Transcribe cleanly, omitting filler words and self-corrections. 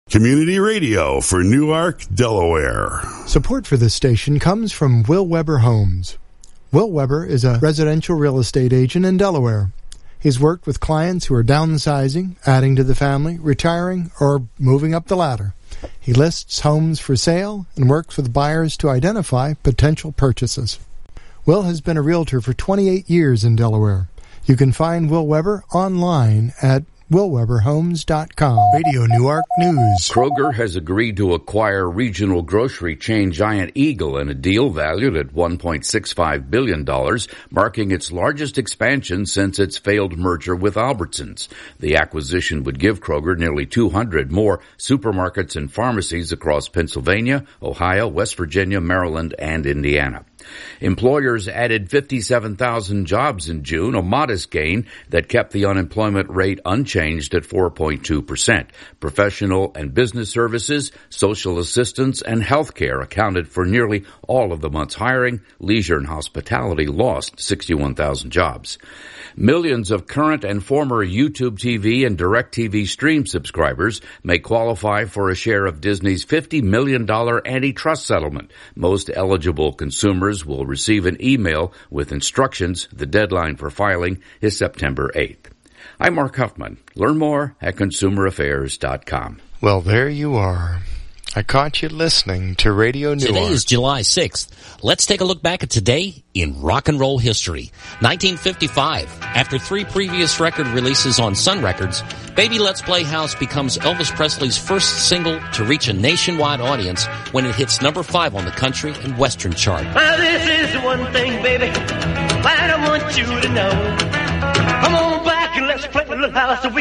Community radio for Newark, Delaware. Support for this station comes from Will Weber Homes. Will Weber is a residential real estate agent in Delaware. He's worked with clients who are downsizing, adding to the family, retiring, or moving up the ladder. He lists homes for sale and works with buyers to identify potential purchases. Will has been a realtor for 28 years in Delaware. You can find Will Weber online at willweberhomes.com. Radio Newark News. Kroger has agreed to acquire regional grocery chain Giant Eagle in a deal valued at $1.65 billion, marking its largest expansion since its failed merger with Albertsons. The acquisition would give Kroger nearly 200 more supermarkets and pharmacies across Pennsylvania, Ohio, West Virginia, Maryland, and Indiana. Employers added 57,000 jobs in June, a modest gain that kept the unemployment rate unchanged at 4.2%. Professional and business services, social assistance, and health care accounted for nearly all of the month's hiring. Leisure and hospitality lost 61,000 jobs. Millions of current and former YouTube TV and DirecTV Stream subscribers may qualify for a share of Disney's $50 million antitrust settlement. Most eligible consumers will receive an email with instructions. The deadline for filing is September 8th. I'm Mark Huffman. Learn more at consumeraffairs.com. Well, there you are. I caught you listening to Radio Newark. Today is July 6th. Let's take a look back at today in rock and roll history. 1955. After 3 previous record releases on Sun Records, Baby Let's Play House becomes Elvis Presley's first single to reach a nationwide audience when it hits number 5 on the country and western chart. Well, this is one thing, baby, I want you to know. Come on back and let's play a little house.